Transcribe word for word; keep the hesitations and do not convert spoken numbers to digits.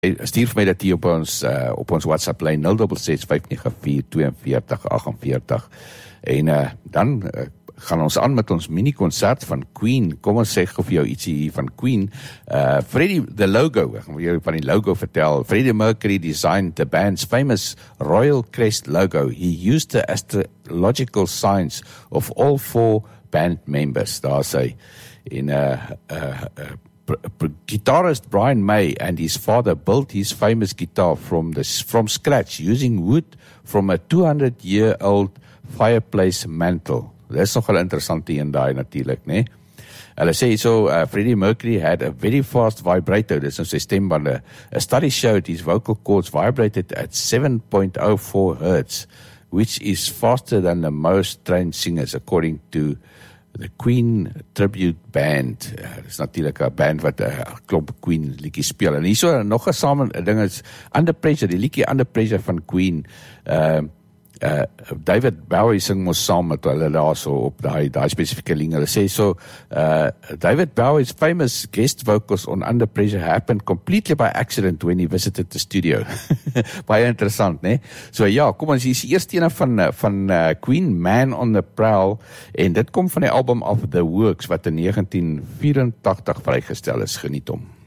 Stuur vir my dat hier op ons, uh, op ons WhatsApp lyn nul ses ses vyf nege vier twee vier agt vier en uh, dan uh, gaan ons aan met ons mini-konsert van Queen. Kom ons sê gou vir jou ietsie hier van Queen. Uh, Freddie, the logo, ek gaan vir jou van die logo vertel. Freddie Mercury designed the band's famous Royal Crest logo. He used the astrological signs of all four band members, daar sê. In uh, uh, uh, guitarist Brian May and his father built his famous guitar from the from scratch using wood from a two hundred year old fireplace mantle. Dit is nogal interessant hier en daai natuurlik, né? Hulle sê so, uh, Freddie Mercury had a very fast vibrato, dis nou sy stembande. A study showed his vocal cords vibrated at seven point oh four hertz, which is faster than the most trained singers, according to the Queen Tribute Band. Uh, dit is natuurlijk 'n band wat 'n uh, klomp Queen liedjies speel. En hierso nog 'n saam 'n ding is Under Pressure, die liedjie Under Pressure van Queen. Uh, uh, David Bowie sing mos saam met hulle daar so op daai daai spesifieke liedjie. Hulle sê so, uh, David Bowie's famous guest vocals on Under Pressure happened completely by accident when he visited the studio. Baie interessant, né? So ja, kom ons hier is die eerste ene van van uh, Queen, Man on the Prowl, en dit kom van die album af The Works wat in negentien vyf vier vrygestel is. Geniet hom.